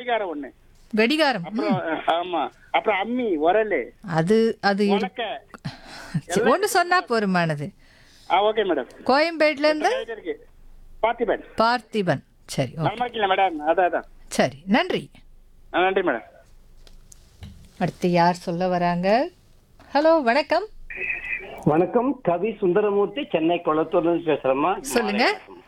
கடிகாரம் ஒண்ணு. கடிகாரம். அப்புறம் ஆமா, அப்புறம் அம்மி, உரல், அது அது உலக்க. ஒன்று சொன்னா போருமானது. Okay madam. கோயம்பேட்ல இருந்து இருக்கு பார்த்திபன். பார்த்திபன். சரி, ஓகே. நல்லா இருக்கீங்களா மேடம்? அதான். சரி, நன்றி. நன்றி மேடம். அடுத்து யார் சொல்ல வராங்க? ஹலோ, வணக்கம். வணக்கம், கவி சுந்தரமூர்த்தி, சென்னை கொளத்தூர்ல இருந்து பேசுறேம்மா. சொல்லுங்க.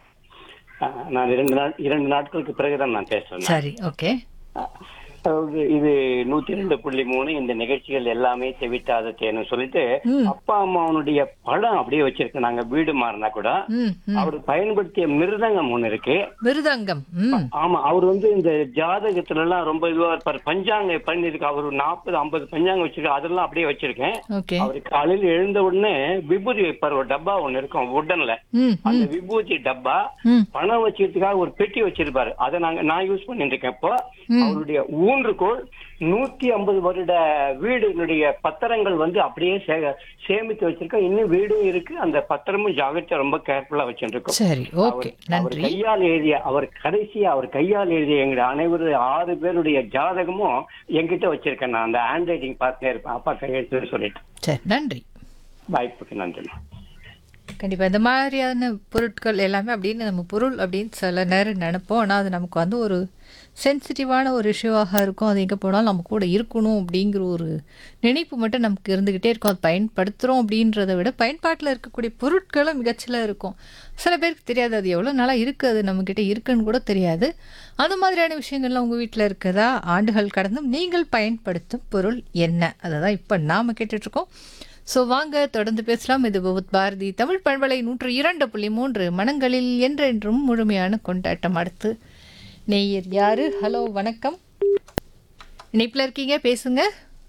நான் 2 நாட்களுக்கு பிறகுதான் நான் பேசுறேன். சரி, ஓகே. அதாவது இது 102.3 இந்த நிகழ்ச்சிகள் எல்லாமே செவிட்டாத தேன்னு சொல்லிட்டு அப்பா அம்மாவனுடைய படம் அப்படியே வச்சிருக்கேன். நாங்க வீடு மாறினா கூட அவர் பயன்படுத்திய மிருதங்கம் ஒண்ணு இருக்கு. மிருதங்கம். ஆமா, அவர் இந்த ஜாதகத்துல எல்லாம் ரொம்ப இதுவா இருப்பாரு. பஞ்சாங்க பண்ணிருக்கு. அவர் 40-50 பஞ்சாங்க வச்சிருக்காரு. அதெல்லாம் அப்படியே வச்சிருக்கேன். அவரு காலையில எழுந்த உடனே விபூதி வைப்பாரு. ஒரு டப்பா ஒண்ணு இருக்கும் உடன்ல. அந்த விபூதி டப்பா பணம் வச்சுக்கிறதுக்காக ஒரு பெட்டி வச்சிருப்பாரு. அதை நான் யூஸ் பண்ணிட்டு இருக்கேன். இப்போ அவருடைய ஊன்றுகோள் 150 வருட வீடுடைய பத்திரங்கள் அப்படியே சேமித்து வச்சிருக்கோம். இன்னும் வீடும் இருக்கு. அந்த பத்திரமும் ஜாகிரதையா ரொம்ப கேர்ஃபுல்லா வச்சிருக்கோம். சரி, ஓகே, நன்றி. அவர் கடைசியா அவர் கையால் எழுதிய எங்க அனைவரும் 6 பேருடைய ஜாதகமும் என்கிட்ட வச்சிருக்கேன். நான் அந்த ஹேண்ட் ரைட்டிங் பார்த்துட்டே இருப்பேன். அப்பா கையெழுத்து சொல்லிட்டு. சரி, நன்றி. வாய்ப்புக்கு நன்றி. கண்டிப்பா இந்த மாதிரியான பொருட்கள் எல்லாமே அப்படின்னு நம்ம பொருள் அப்படின்னு சில நேரம் நினைப்போம். ஆனால் அது நமக்கு ஒரு சென்சிட்டிவான ஒரு இஷ்யூவாக இருக்கும். அது எங்கே போனாலும் நம்ம கூட இருக்கணும் அப்படிங்கிற ஒரு நினைப்பு மட்டும் நமக்கு இருந்துக்கிட்டே இருக்கும். அது பயன்படுத்துகிறோம் அப்படின்றத விட பயன்பாட்டில் இருக்கக்கூடிய பொருட்களும் மிகச்சில இருக்கும். சில பேருக்கு தெரியாது அது எவ்வளோ நாளாக இருக்குது, அது நம்மக்கிட்ட இருக்குன்னு கூட தெரியாது. அந்த மாதிரியான விஷயங்கள்லாம் உங்கள் வீட்டில் இருக்கிறதா? ஆண்டுகள் கடந்தும் நீங்கள் பயன்படுத்தும் பொருள் என்ன? அதை தான் இப்போ நாம் கேட்டுட்ருக்கோம். ஸோ வாங்க தொடர்ந்து பேசலாம். இது விவித் பாரதி தமிழ் பண்பலை 102.3 மனங்களில் என்றென்றும் முழுமையான கொண்டாட்டம். அடுத்து நேயர் யாரு? ஹலோ, வணக்கம். இணைப்பில் இருக்கீங்க, பேசுங்க.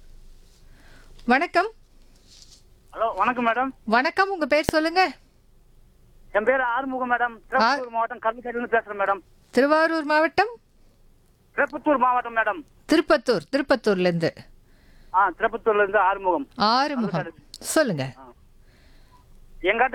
வணக்கம். ஹலோ, வணக்கம் மேடம். வணக்கம், உங்க பேர் சொல்லுங்க. என் பேர் ஆறுமுகம் மேடம். திருப்பத்தூர் மாவட்டம் கல்விக்கரையிலிருந்து பேசுறேன் மேடம். திருவாரூர் மாவட்டம்? திருப்பத்தூர் மாவட்டம் மேடம். திருப்பத்தூர்ல இருந்து. திருப்பத்தூர்ல இருந்து ஆறுமுகம். சொல்லுங்க. எங்கிட்ட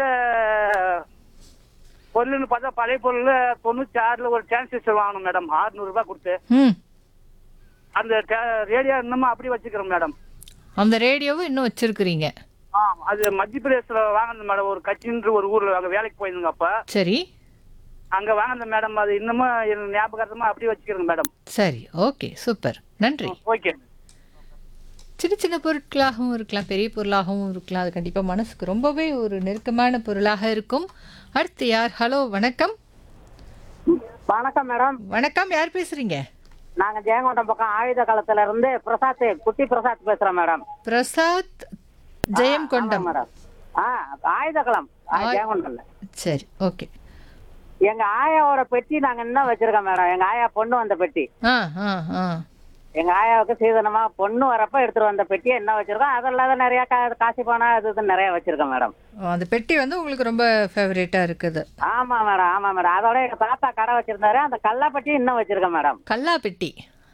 பொருள்னு பார்த்தா பழைய பொருள் 96ல ஒரு டிரான்சிஸ்டர் வாங்கணும் மேடம். 600 ரூபாய் கொடுத்து. அந்த ரேடியோ இன்னமும் அப்படி வச்சுக்கிறோம் மேடம். அந்த ரேடியோவும் இன்னும் வச்சிருக்கிறீங்க? அது மத்திய பிரதேசத்துல வாங்கினது மேடம். ஒரு கட்சின்ற ஒரு ஊர்ல அங்க வேலைக்கு போயிருந்தோங்க. அப்ப சரி, அங்க வாங்கினது மேடம். அது இன்னமும் ஞாபகமா அப்படி வச்சுக்கிறோங்க மேடம். சரி, ஓகே, சூப்பர், நன்றி. ஓகே. சின்ன சின்ன பொருட்களாகவும் இருக்கலாம், பெரிய பொருளாகவும் இருக்கலாம். அது கண்டிப்பாக மனசுக்கு ரொம்பவே ஒரு நெருக்கமான பொருளாக இருக்கும். அடுத்து யார்? ஹலோ, வணக்கம். வணக்கம் மேடம். வணக்கம், யார் பேசுறீங்க? நாங்க ஜெயங்கொண்டம் பக்கம் ஆயுத காலத்துல இருந்து பிரசாத், குட்டி பிரசாத் பேசுறேன் மேடம். பிரசாத், ஜெயங்கொண்டம் மேடம். ஆயுத களம் ஜெயங்கொண்டம்ல. சரி, ஓகே. எங்க ஆயாவோட பெட்டி நாங்க இன்னும் வச்சிருக்கோம் மேடம். எங்க ஆயா பொண்ணு வந்த பெட்டி. எங்க ஆயாவுக்கு சீதனமா பொண்ணு வரப்ப எடுத்துட்டு வந்த பெட்டியை என்ன வச்சிருக்கோம். அதெல்லாம் நிறைய காசி போனா அது நிறைய வச்சிருக்கோம் மேடம். அந்த பெட்டி உங்களுக்கு ரொம்ப ஃபேவரேட்டா இருக்குது? ஆமா மேடம். அதோட எங்க தாத்தா கடை வச்சிருந்தாரு. அந்த கல்லா பெட்டி இன்னும் வச்சிருக்கேன் மேடம். கல்லா பெட்டி.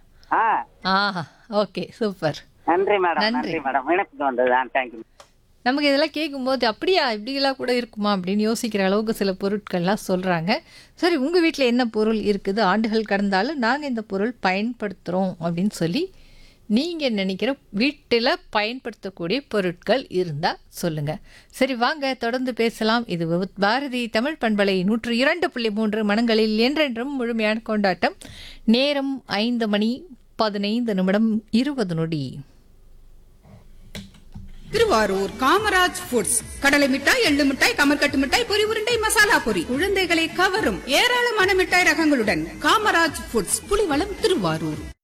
Okay, super. நன்றி மேடம். நன்றி மேடம். இணைப்புக்கு வந்தது. தேங்க்யூ. நமக்கு இதெல்லாம் கேட்கும்போது அப்படியா இப்படியெல்லாம் கூட இருக்குமா அப்படின்னு யோசிக்கிற அளவுக்கு சில பொருட்கள்லாம் சொல்கிறாங்க. சரி, உங்கள் வீட்டில் என்ன பொருள் இருக்குது, ஆண்டுகள் கடந்தாலும் நாங்கள் இந்த பொருள் பயன்படுத்துகிறோம் அப்படின்னு சொல்லி நீங்கள் நினைக்கிற வீட்டில் பயன்படுத்தக்கூடிய பொருட்கள் இருந்தால் சொல்லுங்கள். சரி, வாங்க தொடர்ந்து பேசலாம். இது விவித் பாரதி தமிழ் பண்பலை 102.3 மனங்களில் என்றென்றும் முழுமையான கொண்டாட்டம். நேரம் 5:15 திருவாரூர் காமராஜ் ஃபுட்ஸ். கடலை மிட்டாய், எள்ளு மிட்டாய், கமர்கட்டு மிட்டாய், பொரி உருண்டை, மசாலா பொரி, குழந்தைகளை கவரும் ஏராளமான மிட்டாய் ரகங்களுடன் காமராஜ் ஃபுட்ஸ், புலிவளம், திருவாரூர்.